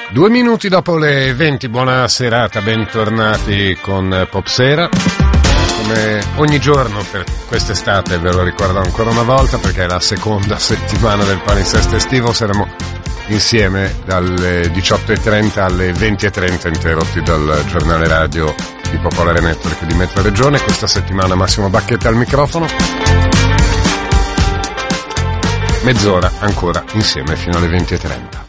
2 minuti dopo le 20, buona serata, bentornati con Popsera. Come ogni giorno per quest'estate, ve lo ricordo ancora una volta perché è la seconda settimana del palinsesto estivo, saremo insieme dalle 18.30 alle 20.30 interrotti dal giornale radio di Popolare Network di Metro Regione. Questa settimana Massimo Bacchetta al microfono. Mezz'ora ancora insieme fino alle 20.30.